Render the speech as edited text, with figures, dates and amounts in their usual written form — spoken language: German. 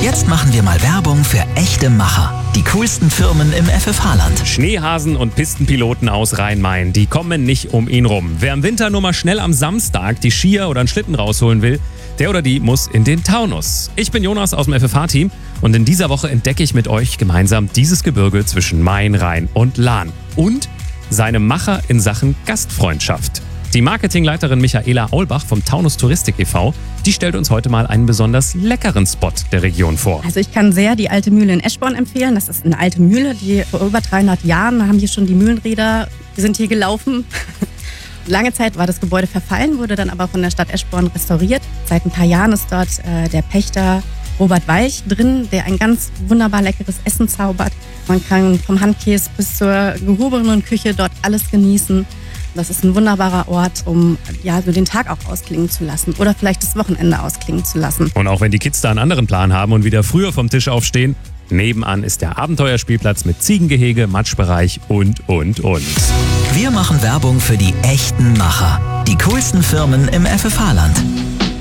Jetzt machen wir mal Werbung für echte Macher. Die coolsten Firmen im FFH-Land. Schneehasen und Pistenpiloten aus Rhein-Main, die kommen nicht um ihn rum. Wer im Winter nur mal schnell am Samstag die Skier oder einen Schlitten rausholen will, der oder die muss in den Taunus. Ich bin Jonas aus dem FFH-Team und in dieser Woche entdecke ich mit euch gemeinsam dieses Gebirge zwischen Main, Rhein und Lahn. Und seine Macher in Sachen Gastfreundschaft. Die Marketingleiterin Michaela Aulbach vom Taunus Touristik e.V., die stellt uns heute mal einen besonders leckeren Spot der Region vor. Also ich kann sehr die alte Mühle in Eschborn empfehlen. Das ist eine alte Mühle, die vor über 300 Jahren haben hier schon die Mühlenräder, die sind hier gelaufen. Lange Zeit war das Gebäude verfallen, wurde dann aber von der Stadt Eschborn restauriert. Seit ein paar Jahren ist dort der Pächter Robert Weich drin, der ein ganz wunderbar leckeres Essen zaubert. Man kann vom Handkäse bis zur gehobenen Küche dort alles genießen. Das ist ein wunderbarer Ort, um so den Tag auch ausklingen zu lassen oder vielleicht das Wochenende ausklingen zu lassen. Und auch wenn die Kids da einen anderen Plan haben und wieder früher vom Tisch aufstehen, nebenan ist der Abenteuerspielplatz mit Ziegengehege, Matschbereich und. Wir machen Werbung für die echten Macher. Die coolsten Firmen im FFH-Land.